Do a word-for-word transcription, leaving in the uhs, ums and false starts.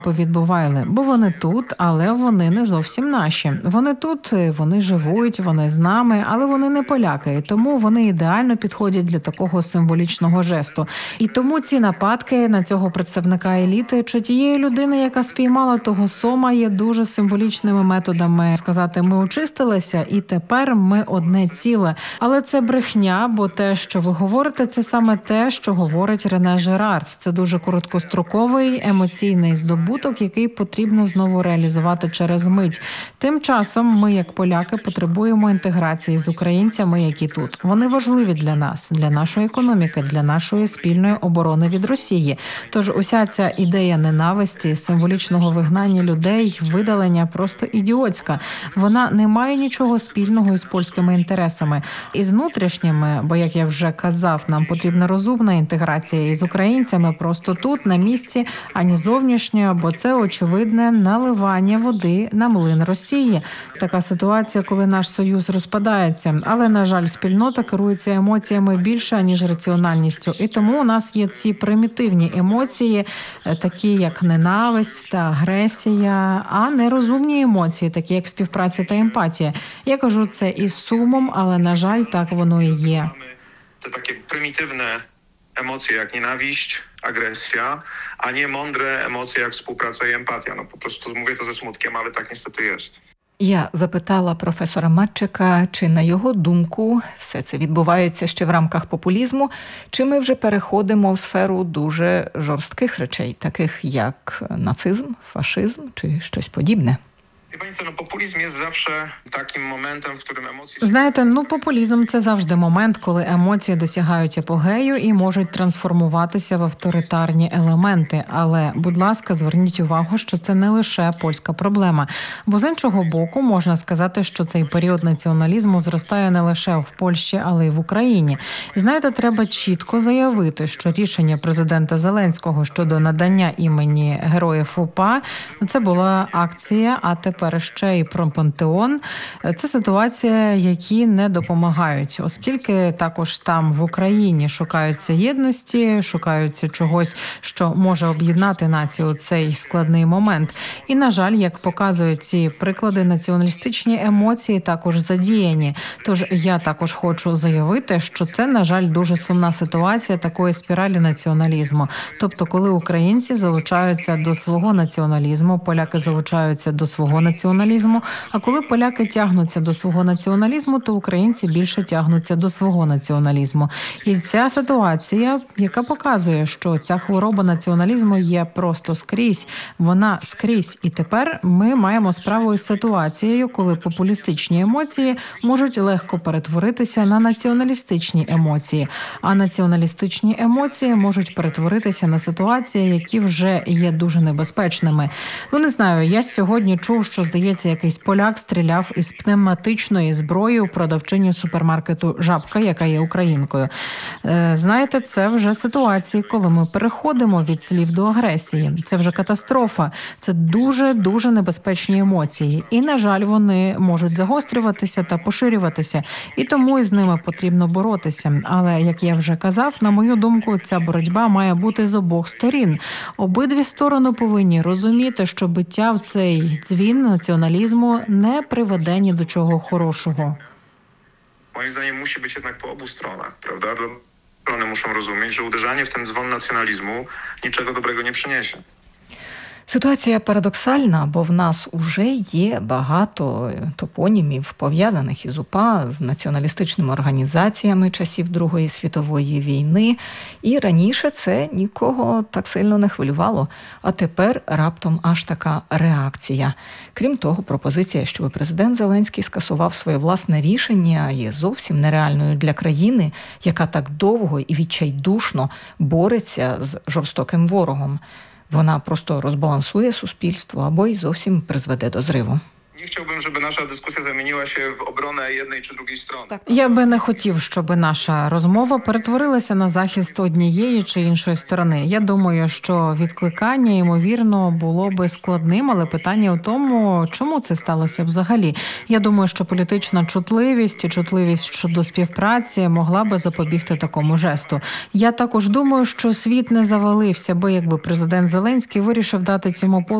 повідбували, бо вони тут, але вони не зовсім наші. Вони тут, вони живуть, вони з нами, але вони не поляки, і тому вони ідеально підходять для такого символічного жесту. І тому ці нападки на цього представника еліти чи тієї людини, яка спіймала того сома, є дуже символічними методами сказати: ми очистилися і тепер ми одне ціле. Але це брехня, бо те, що ви говорите, це саме те, що говорить Рене Жерар. Це дуже короткостроковий емоційний здобуток, який потрібно знову реалізувати через мить. Тим часом ми, як поляки, потребуємо інтеграції з українцями, які тут. Вони важливі для нас, для нашої економіки, для нашої спільної оборони від Росії. Тож уся ця ідея ненависті, символічного вигнання людей, видалення просто ідіотська. Вона не має нічого спільного із польськими інтересами. І з внутрішніми, бо, як я вже казав, нам потрібна розумна інтеграція із українцями просто тут, на місці, ані зовнішньої, бо це очевидне наливання води на млин Росії. Така ситуація, коли наш союз розпадається. Але, на жаль, спільнота керується емоціями більше, ніж раціональністю. І тому у нас є ці примітивні емоції, такі як ненависть та агресія, а не розумні емоції, такі як співпраця та емпатія. Я кажу це із сумом, але, на жаль, так воно і є. Це такі примітивні emocje jak nienawiść, agresja, a nie mądre emocje jak współpraca i empatia. No po prostu mówię to ze smutkiem, ale tak niestety jest. Я запитала професора Матчика, чи, на його думку, все це відбувається ще в рамках популізму, чи ми вже переходимо в сферу дуже жорстких речей, таких як нацизм, фашизм чи щось подібне. Популізм є завжди таким моментом, в якому емоції... Знаєте, ну популізм – це завжди момент, коли емоції досягають апогею і можуть трансформуватися в авторитарні елементи. Але, будь ласка, зверніть увагу, що це не лише польська проблема. Бо з іншого боку, можна сказати, що цей період націоналізму зростає не лише в Польщі, але й в Україні. І знаєте, треба чітко заявити, що рішення президента Зеленського щодо надання імені Героїв УПА – це була акція, а тепер ще і про пантеон. Це ситуація, які не допомагають, оскільки також там в Україні шукаються єдності, шукаються чогось, що може об'єднати націю у цей складний момент. І, на жаль, як показують ці приклади, націоналістичні емоції також задіяні. Тож я також хочу заявити, що це, на жаль, дуже сумна ситуація такої спіралі націоналізму. Тобто, коли українці залучаються до свого націоналізму, поляки залучаються до свого націоналізму, націоналізму, а коли поляки тягнуться до свого націоналізму, то українці більше тягнуться до свого націоналізму. І ця ситуація, яка показує, що ця хвороба націоналізму є просто скрізь, вона скрізь. І тепер ми маємо справу із ситуацією, коли популістичні емоції можуть легко перетворитися на націоналістичні емоції, а націоналістичні емоції можуть перетворитися на ситуації, які вже є дуже небезпечними. Ну, не знаю, я сьогодні чув, що, здається, якийсь поляк стріляв із пневматичної зброї у продавчині супермаркету «Жабка», яка є українкою. Знаєте, це вже ситуації, коли ми переходимо від слів до агресії. Це вже катастрофа. Це дуже-дуже небезпечні емоції. І, на жаль, вони можуть загострюватися та поширюватися. І тому із ними потрібно боротися. Але, як я вже казав, на мою думку, ця боротьба має бути з обох сторін. Обидві сторони повинні розуміти, що биття в цей дзвін націоналізму не приведе ні до чого хорошого. Moim zdaniem musi być jednak po obu stronach, prawda? Strony muszą rozumieć, że uderzanie w ten dzwon nacjonalizmu niczego dobrego nie przyniesie. Ситуація парадоксальна, бо в нас уже є багато топонімів, пов'язаних із УПА, з націоналістичними організаціями часів Другої світової війни. І раніше це нікого так сильно не хвилювало, а тепер раптом аж така реакція. Крім того, пропозиція, щоб президент Зеленський скасував своє власне рішення, є зовсім нереальною для країни, яка так довго і відчайдушно бореться з жорстоким ворогом. Вона просто розбалансує суспільство або й зовсім призведе до зриву. Nie chciałbym, żeby nasza dyskusja zamieniła się w obronę jednej czy drugiej strony. Так. Я би не хотів, щоб наша розмова перетворилася на захист однієї чи іншої сторони. Я думаю, що відкликання, ймовірно, було би складним, але питання у тому, чому це сталося взагалі. Я думаю, що політична чутливість і чутливість щодо співпраці могла би запобігти такому жесту. Я також думаю, що світ не завалився би, якби президент Зеленський вирішив дати цьому полу